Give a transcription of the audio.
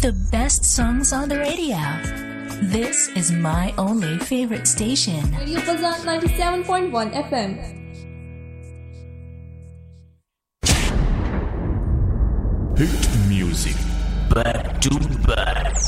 The best songs on the radio. This is my only favorite station. Radio Bazar 97.1 FM. Hit music back to back.